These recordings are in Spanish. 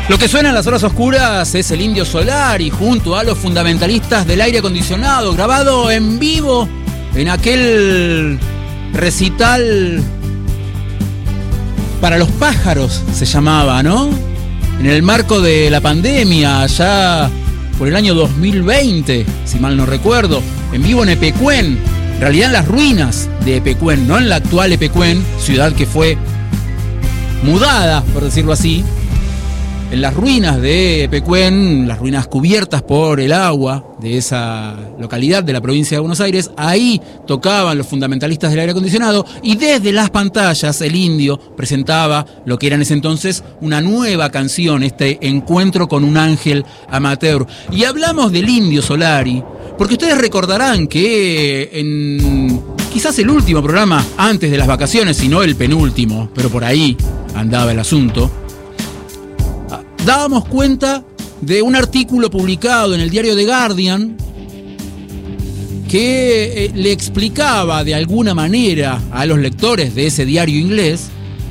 Lo que suena en las horas oscuras es el Indio Solari junto a los fundamentalistas del aire acondicionado, grabado en vivo en aquel recital para los pájaros, se llamaba, ¿no? En el marco de la pandemia, allá por el año 2020, si mal no recuerdo, en vivo en Epecuén, en realidad en las ruinas de Epecuén, no en la actual Epecuén, ciudad que fue mudada, por decirlo así. En las ruinas de Epecuén, las ruinas cubiertas por el agua de esa localidad de la provincia de Buenos Aires, ahí tocaban los fundamentalistas del aire acondicionado y desde las pantallas el Indio presentaba lo que era en ese entonces una nueva canción, este encuentro con un ángel amateur. Y hablamos del Indio Solari, porque ustedes recordarán que en quizás el último programa antes de las vacaciones, si no el penúltimo, pero por ahí andaba el asunto, dábamos cuenta de un artículo publicado en el diario The Guardian que le explicaba de alguna manera a los lectores de ese diario inglés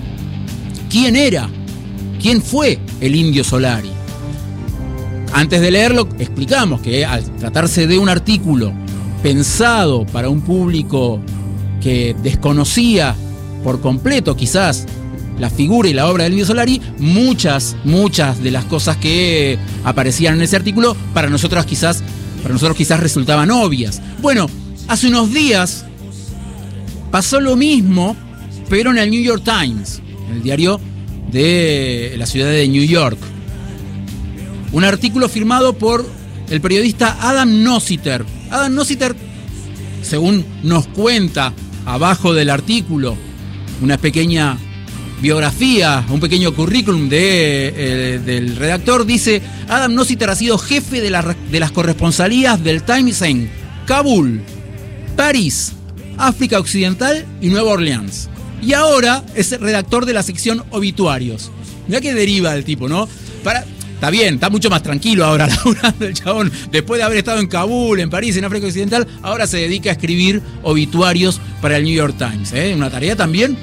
quién fue el Indio Solari. Antes de leerlo, explicamos que al tratarse de un artículo pensado para un público que desconocía por completo quizás la figura y la obra del Indio Solari, muchas de las cosas que aparecían en ese artículo para nosotros quizás resultaban obvias. Bueno, hace unos días pasó lo mismo, pero en el New York Times, el diario de la ciudad de New York. Un artículo firmado por el periodista Adam Nositer. Adam Nositer, según nos cuenta abajo del artículo, una pequeña biografía, un pequeño currículum del redactor, dice: Adam Nositer ha sido jefe de las corresponsalías del Times en Kabul, París, África Occidental y Nueva Orleans. Y ahora es redactor de la sección obituarios. Mirá que deriva el tipo, ¿no? Está bien, está mucho más tranquilo ahora laburando el chabón. Después de haber estado en Kabul, en París, en África Occidental, ahora se dedica a escribir obituarios para el New York Times. Una tarea también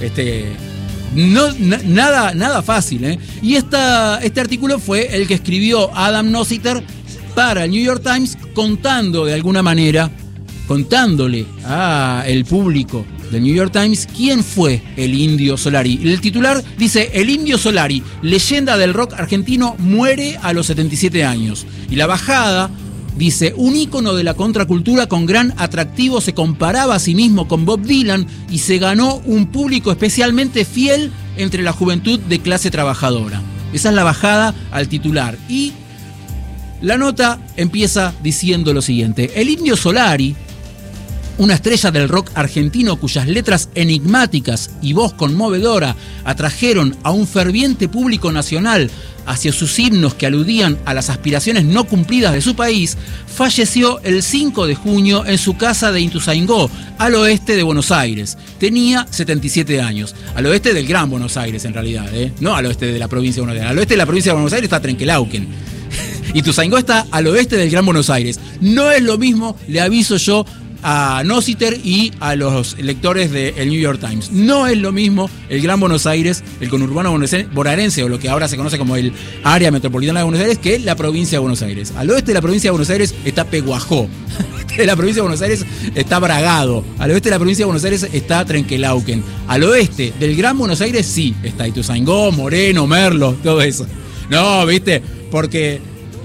nada fácil, ¿eh? Y este artículo fue el que escribió Adam Nositer para el New York Times, contando de alguna manera, contándole al público del New York Times quién fue el Indio Solari. El titular dice: el Indio Solari, leyenda del rock argentino, muere a los 77 años. Y la bajada dice: un ícono de la contracultura con gran atractivo, se comparaba a sí mismo con Bob Dylan y se ganó un público especialmente fiel entre la juventud de clase trabajadora. Esa es la bajada al titular. Y la nota empieza diciendo lo siguiente: el Indio Solari, una estrella del rock argentino cuyas letras enigmáticas y voz conmovedora atrajeron a un ferviente público nacional hacia sus himnos que aludían a las aspiraciones no cumplidas de su país, falleció el 5 de junio en su casa de Ituzaingó, al oeste de Buenos Aires. Tenía 77 años. Al oeste del Gran Buenos Aires, en realidad, no al oeste de la provincia de Buenos Aires. Al oeste de la provincia de Buenos Aires está Trenquelauquen. Ituzaingó está al oeste del Gran Buenos Aires. No es lo mismo, le aviso yo a Nositer y a los lectores del New York Times. No es lo mismo el Gran Buenos Aires, el conurbano bonaerense, o lo que ahora se conoce como el área metropolitana de Buenos Aires, que la provincia de Buenos Aires. Al oeste de la provincia de Buenos Aires está Peguajó. Al oeste de la provincia de Buenos Aires está Bragado. Al oeste de la provincia de Buenos Aires está Trenquelauquen. Al oeste del Gran Buenos Aires sí está Ituzaingó, Moreno, Merlo, todo eso. No, ¿viste? Porque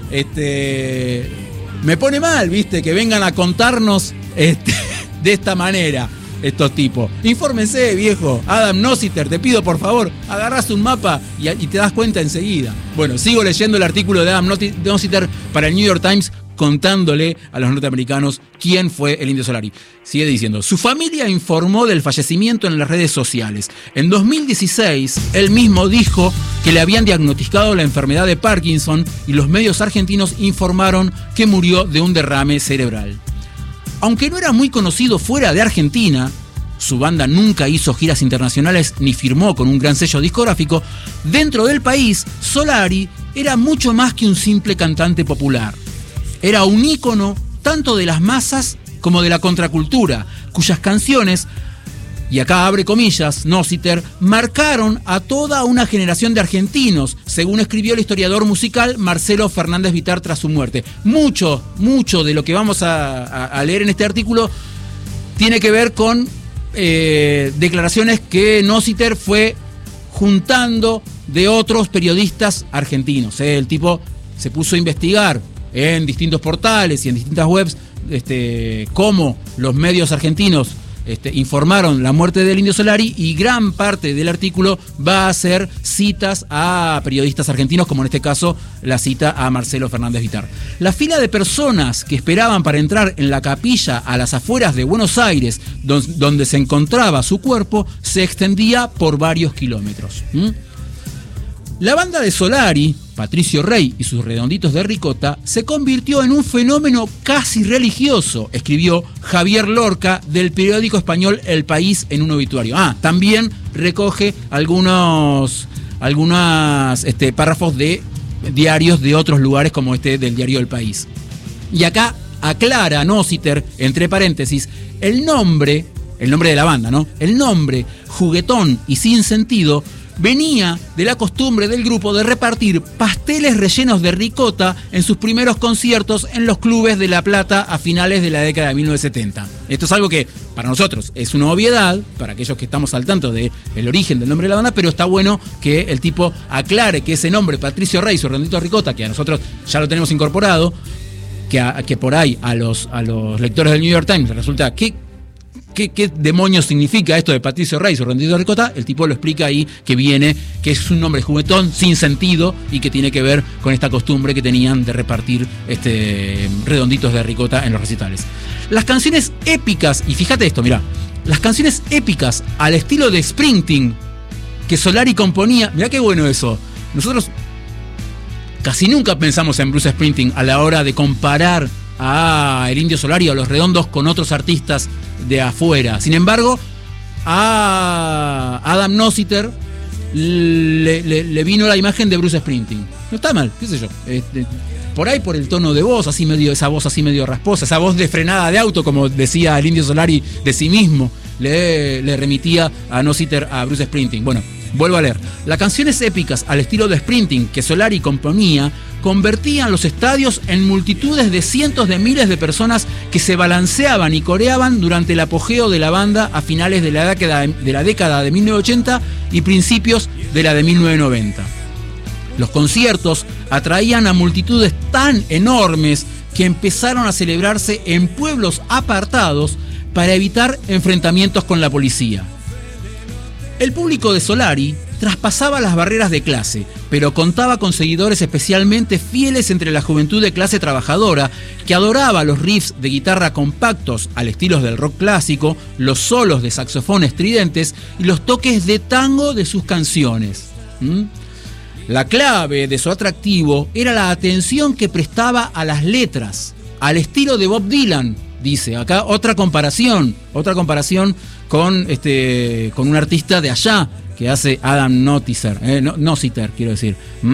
me pone mal, ¿viste? Que vengan a contarnos de esta manera estos tipos. Infórmense, viejo. Adam Nositer, te pido por favor, agarrás un mapa y te das cuenta enseguida. Bueno, sigo leyendo el artículo de Adam Nositer para el New York Times, contándole a los norteamericanos quién fue el Indio Solari. Sigue diciendo: su familia informó del fallecimiento en las redes sociales. En 2016, él mismo dijo que le habían diagnosticado la enfermedad de Parkinson y los medios argentinos informaron que murió de un derrame cerebral. Aunque no era muy conocido fuera de Argentina, su banda nunca hizo giras internacionales ni firmó con un gran sello discográfico, dentro del país, Solari era mucho más que un simple cantante popular. Era un ícono tanto de las masas como de la contracultura, cuyas canciones y acá abre comillas, Nositer, marcaron a toda una generación de argentinos, según escribió el historiador musical Marcelo Fernández Vitar tras su muerte. Mucho de lo que vamos a leer en este artículo tiene que ver con declaraciones que Nositer fue juntando de otros periodistas argentinos. El tipo se puso a investigar en distintos portales y en distintas webs cómo los medios argentinos informaron la muerte del Indio Solari, y gran parte del artículo va a hacer citas a periodistas argentinos, como en este caso la cita a Marcelo Fernández Vitar. La fila de personas que esperaban para entrar en la capilla a las afueras de Buenos Aires, donde se encontraba su cuerpo, se extendía por varios kilómetros. La banda de Solari, Patricio Rey y sus Redonditos de Ricota, se convirtió en un fenómeno casi religioso, escribió Javier Lorca del periódico español El País en un obituario. También recoge algunos párrafos de diarios de otros lugares, como del diario El País. Y acá aclara Nositer, entre paréntesis, el nombre de la banda, ¿no? El nombre juguetón y sin sentido venía de la costumbre del grupo de repartir pasteles rellenos de ricota en sus primeros conciertos en los clubes de La Plata a finales de la década de 1970. Esto es algo que para nosotros es una obviedad, para aquellos que estamos al tanto del origen del nombre de la banda, pero está bueno que el tipo aclare que ese nombre, Patricio Rey, su Redondito de Ricota, que a nosotros ya lo tenemos incorporado, que por ahí a los lectores del New York Times resulta ¿Qué demonios significa esto de Patricio Rey, su Redondito de Ricota? El tipo lo explica ahí, que es un nombre juguetón, sin sentido, y que tiene que ver con esta costumbre que tenían de repartir redonditos de ricota en los recitales. Las canciones épicas, y fíjate esto, mirá, las canciones épicas al estilo de Springsteen que Solari componía, mirá qué bueno eso. Nosotros casi nunca pensamos en Bruce Springsteen a la hora de comparar a el Indio Solari o a los Redondos con otros artistas de afuera. Sin embargo, a Adam Nositer le vino la imagen de Bruce Springsteen. No está mal, qué sé yo. Por ahí, por el tono de voz, esa voz así medio rasposa, esa voz de frenada de auto, como decía el Indio Solari de sí mismo, le remitía a Nositer a Bruce Springsteen. Bueno, vuelvo a leer. Las canciones épicas al estilo de Springsteen que Solari componía convertían los estadios en multitudes de cientos de miles de personas que se balanceaban y coreaban durante el apogeo de la banda a finales de la década de 1980 y principios de la de 1990. Los conciertos atraían a multitudes tan enormes que empezaron a celebrarse en pueblos apartados para evitar enfrentamientos con la policía. El público de Solari traspasaba las barreras de clase, pero contaba con seguidores especialmente fieles entre la juventud de clase trabajadora, que adoraba los riffs de guitarra compactos al estilo del rock clásico, los solos de saxofón estridentes y los toques de tango de sus canciones. La clave de su atractivo era la atención que prestaba a las letras, al estilo de Bob Dylan, dice. Acá otra comparación con un artista de allá que hace Adam Nositer, quiero decir.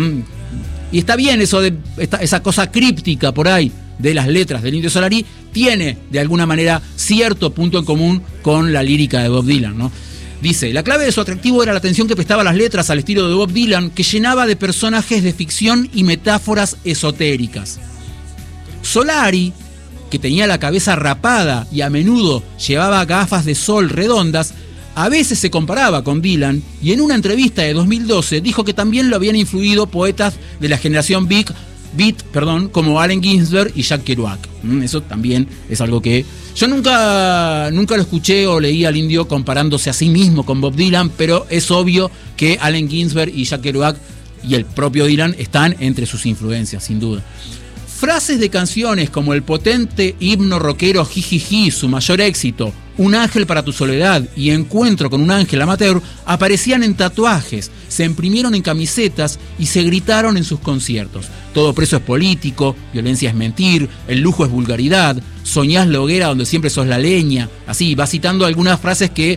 Y está bien eso de esa cosa críptica por ahí de las letras del Indio Solari, tiene de alguna manera cierto punto en común con la lírica de Bob Dylan, ¿no? Dice, la clave de su atractivo era la atención que prestaba a las letras al estilo de Bob Dylan, que llenaba de personajes de ficción y metáforas esotéricas. Solari, que tenía la cabeza rapada y a menudo llevaba gafas de sol redondas, a veces se comparaba con Dylan, y en una entrevista de 2012 dijo que también lo habían influido poetas de la generación Beat, como Allen Ginsberg y Jack Kerouac. Eso también es algo que yo nunca lo escuché o leí al Indio comparándose a sí mismo con Bob Dylan, pero es obvio que Allen Ginsberg y Jack Kerouac y el propio Dylan están entre sus influencias, sin duda. Frases de canciones como el potente himno rockero Jijiji, su mayor éxito, Un ángel para tu soledad y Encuentro con un ángel amateur aparecían en tatuajes, se imprimieron en camisetas y se gritaron en sus conciertos. Todo preso es político, violencia es mentir, el lujo es vulgaridad, soñás la hoguera donde siempre sos la leña. Así, va citando algunas frases que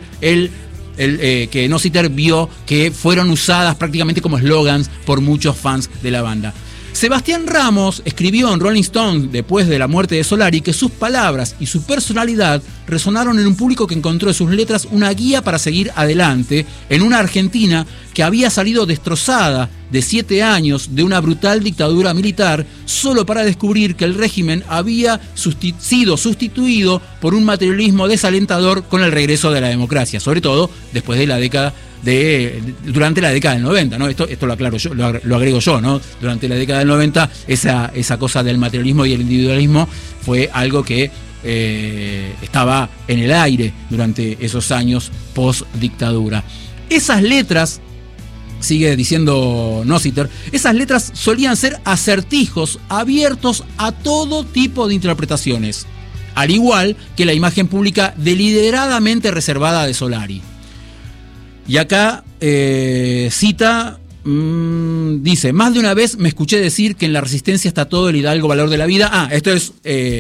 que Nositer vio que fueron usadas prácticamente como eslogans por muchos fans de la banda. Sebastián Ramos escribió en Rolling Stone, después de la muerte de Solari, que sus palabras y su personalidad resonaron en un público que encontró en sus letras una guía para seguir adelante en una Argentina que había salido destrozada de 7 años de una brutal dictadura militar, solo para descubrir que el régimen había sido sustituido por un materialismo desalentador con el regreso de la democracia, sobre todo después de la década durante la década del 90, ¿no? Esto lo aclaro yo, lo agrego yo, ¿no? Durante la década del 90, esa cosa del materialismo y el individualismo fue algo que estaba en el aire durante esos años post-dictadura. Esas letras, sigue diciendo Nossiter, esas letras solían ser acertijos abiertos a todo tipo de interpretaciones, al igual que la imagen pública deliberadamente reservada de Solari. Y acá cita, dice, más de una vez me escuché decir que en la resistencia está todo el hidalgo valor de la vida. Esto es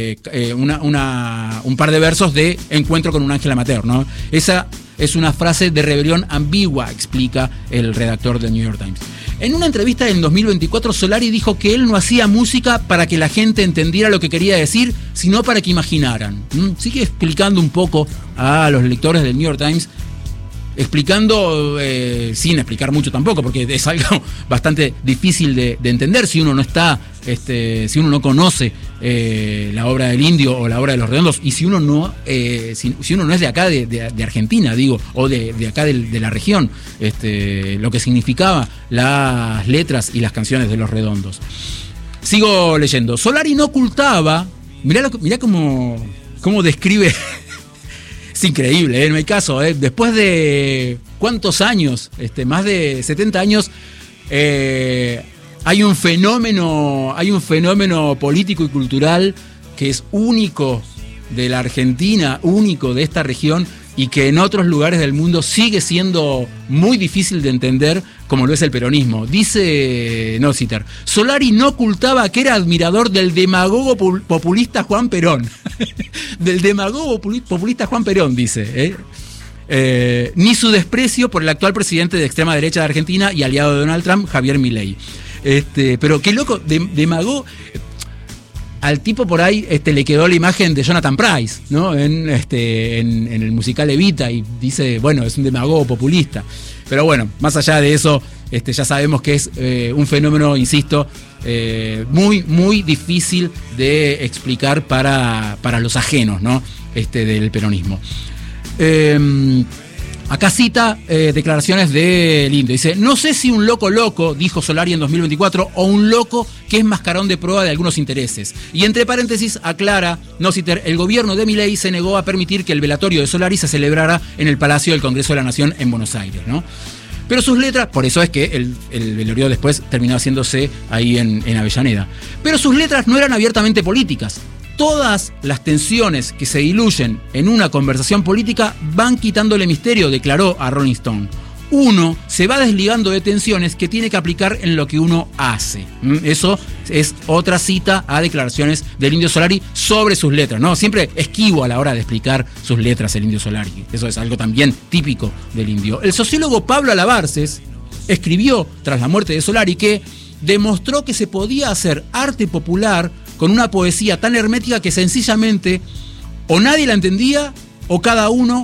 un par de versos de Encuentro con un ángel amateur, ¿no? Esa es una frase de rebelión ambigua, explica el redactor del New York Times. En una entrevista en 2024, Solari dijo que él no hacía música para que la gente entendiera lo que quería decir, sino para que imaginaran. Sigue explicando un poco a los lectores del New York Times, explicando, sin explicar mucho tampoco, porque es algo bastante difícil de entender si uno no está, si uno no conoce la obra del Indio o la obra de Los Redondos, y si uno no si uno no es de acá, de Argentina, digo, o de acá de la región, lo que significaba las letras y las canciones de Los Redondos. Sigo leyendo. Solari no ocultaba, mirá cómo describe. Es increíble, no hay caso. Después de ¿cuántos años? Más de 70 años, hay un fenómeno político y cultural que es único de la Argentina, único de esta región, y que en otros lugares del mundo sigue siendo muy difícil de entender, como lo es el peronismo. Dice Nossiter, Solari no ocultaba que era admirador del demagogo populista Juan Perón. Del demagogo populista Juan Perón, dice. Ni su desprecio por el actual presidente de extrema derecha de Argentina y aliado de Donald Trump, Javier Milei. Pero qué loco, demagogo. Al tipo por ahí le quedó la imagen de Jonathan Pryce, ¿no? En el musical Evita, y dice, bueno, es un demagogo populista. Pero bueno, más allá de eso, ya sabemos que es un fenómeno, insisto, muy, muy difícil de explicar para los ajenos, ¿no? Del peronismo. Acá cita declaraciones del Indio. Dice, no sé si un loco, dijo Solari en 2024, o un loco que es mascarón de proa de algunos intereses. Y entre paréntesis aclara Nossiter, el gobierno de Milei se negó a permitir que el velatorio de Solari se celebrara en el Palacio del Congreso de la Nación en Buenos Aires, ¿no? Pero sus letras, por eso es que el velorio después terminó haciéndose ahí en Avellaneda. Pero sus letras no eran abiertamente políticas. Todas las tensiones que se diluyen en una conversación política van quitándole misterio, declaró a Rolling Stone. Uno se va desligando de tensiones que tiene que aplicar en lo que uno hace. Eso es otra cita a declaraciones del Indio Solari sobre sus letras, ¿no? Siempre esquivo a la hora de explicar sus letras el Indio Solari. Eso es algo también típico del Indio. El sociólogo Pablo Alabarces escribió, tras la muerte de Solari, que demostró que se podía hacer arte popular con una poesía tan hermética que sencillamente o nadie la entendía o cada uno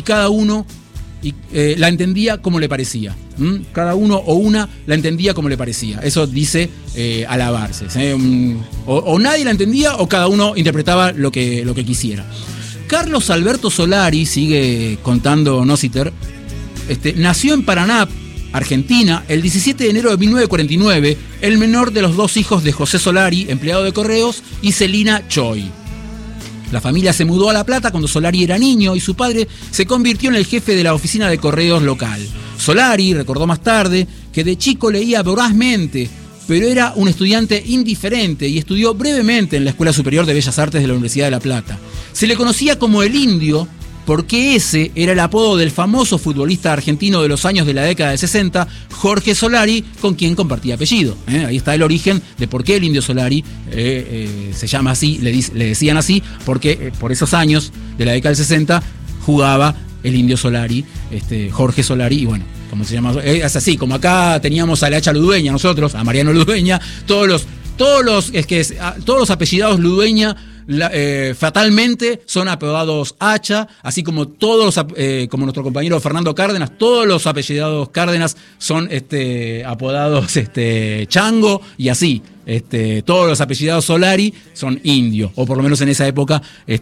la entendía como le parecía. Cada uno o una la entendía como le parecía. Eso dice Alabarces. O nadie la entendía o cada uno interpretaba lo que quisiera. Carlos Alberto Solari, sigue contando Nossiter, nació en Paraná, Argentina, el 17 de enero de 1949, el menor de los 2 hijos de José Solari, empleado de correos, y Celina Choi. La familia se mudó a La Plata cuando Solari era niño y su padre se convirtió en el jefe de la oficina de correos local. Solari recordó más tarde que de chico leía vorazmente, pero era un estudiante indiferente y estudió brevemente en la Escuela Superior de Bellas Artes de la Universidad de La Plata. Se le conocía como el Indio porque ese era el apodo del famoso futbolista argentino de los años de la década de 60, Jorge Solari, con quien compartía apellido. Ahí está el origen de por qué el Indio Solari se llama así, le decían así, porque por esos años de la década del 60 jugaba el Indio Solari, Jorge Solari, y bueno, como se llama, es así, como acá teníamos a la Hacha Ludueña nosotros, a Mariano Ludueña, todos los todos los apellidados Ludueña fatalmente son apodados Hacha, así como como nuestro compañero Fernando Cárdenas, todos los apellidados Cárdenas son apodados Chango, y así. Todos los apellidados Solari son indio, o por lo menos en esa época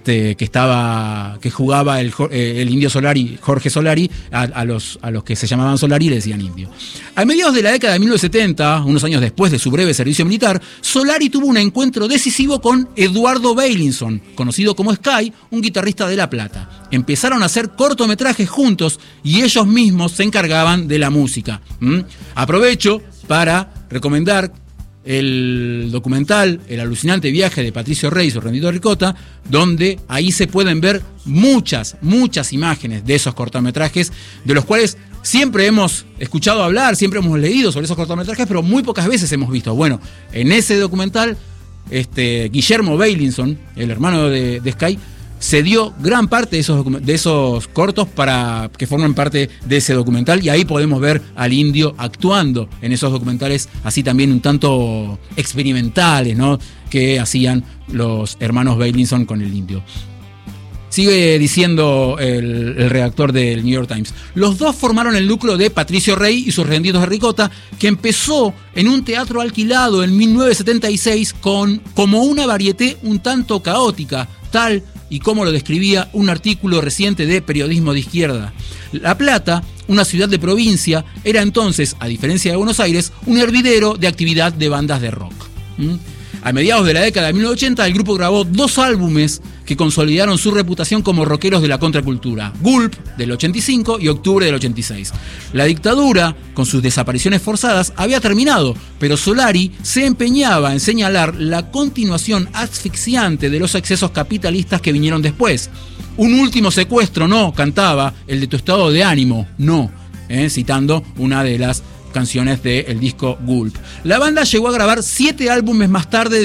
que jugaba el indio Solari, Jorge Solari, a los que se llamaban Solari le decían indio. A mediados de la década de 1970, unos años después de su breve servicio militar, Solari tuvo un encuentro decisivo con Eduardo Beilinson, conocido como Sky, un guitarrista de La Plata. Empezaron a hacer cortometrajes juntos y ellos mismos se encargaban de la música. Aprovecho para recomendar el documental El alucinante viaje de Patricio Rey y su Rendito Ricota, donde ahí se pueden ver muchas imágenes de esos cortometrajes, de los cuales siempre hemos escuchado hablar, siempre hemos leído sobre esos cortometrajes, pero muy pocas veces hemos visto. Bueno, en ese documental, Guillermo Beilinson, el hermano de Sky, se dio gran parte de esos cortos para que formen parte de ese documental, y ahí podemos ver al indio actuando en esos documentales, así también un tanto experimentales, ¿no?, que hacían los hermanos Beilinson con el indio. Sigue diciendo el redactor del New York Times: los dos formaron el núcleo de Patricio Rey y sus Renditos de Ricota, que empezó en un teatro alquilado en 1976 como una varieté un tanto caótica, tal y como lo describía un artículo reciente de Periodismo de Izquierda. La Plata, una ciudad de provincia, era entonces, a diferencia de Buenos Aires, un hervidero de actividad de bandas de rock. A mediados de la década de 1980, el grupo grabó 2 álbumes que consolidaron su reputación como rockeros de la contracultura: Gulp, del 85, y Octubre, del 86. La dictadura, con sus desapariciones forzadas, había terminado, pero Solari se empeñaba en señalar la continuación asfixiante de los excesos capitalistas que vinieron después. Un último secuestro, no, cantaba, el de tu estado de ánimo, no, citando una de las canciones del disco Gulp. La banda llegó a grabar 7 álbumes más tarde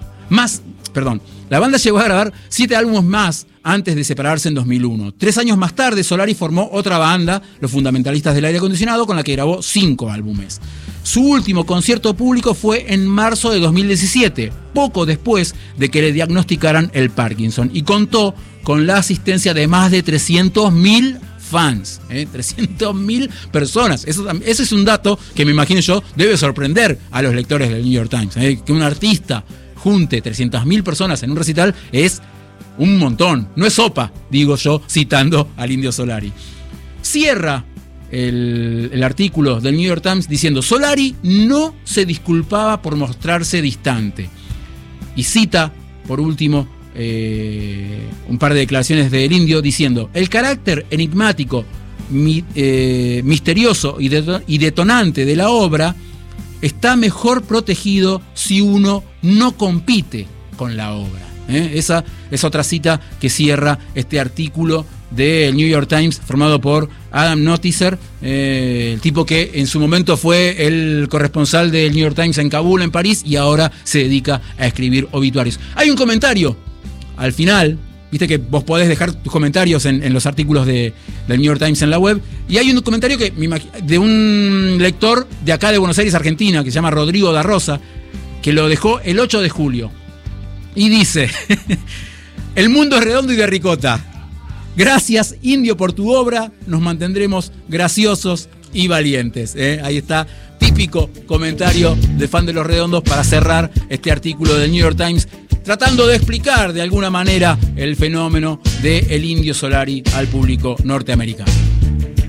La banda llegó a grabar 7 álbumes más antes de separarse en 2001. 3 años más tarde, Solari formó otra banda, los Fundamentalistas del Aire Acondicionado, con la que grabó 5 álbumes. Su último concierto público fue en marzo de 2017, poco después de que le diagnosticaran el Parkinson, y contó con la asistencia de más de 300.000 fans, 300.000 personas. Ese es un dato que me imagino yo debe sorprender a los lectores del New York Times. Que un artista junte 300.000 personas en un recital es un montón. No es sopa, digo yo, citando al indio Solari. Cierra el artículo del New York Times diciendo: Solari no se disculpaba por mostrarse distante. Y cita, por último, un par de declaraciones del indio diciendo: el carácter enigmático, misterioso y detonante de la obra está mejor protegido si uno no compite con la obra. Esa es otra cita que cierra este artículo del New York Times, formado por Adam Noticer, el tipo que en su momento fue el corresponsal del New York Times en Kabul, en París, y ahora se dedica a escribir obituarios. Hay un comentario al final, viste que vos podés dejar tus comentarios en los artículos del New York Times en la web, y hay un comentario de un lector de acá de Buenos Aires, Argentina, que se llama Rodrigo da Rosa, que lo dejó el 8 de julio. Y dice: el mundo es redondo y de ricota. Gracias, indio, por tu obra. Nos mantendremos graciosos y valientes. Ahí está, típico comentario de fan de los redondos para cerrar este artículo del New York Times, tratando de explicar de alguna manera el fenómeno del indio Solari al público norteamericano.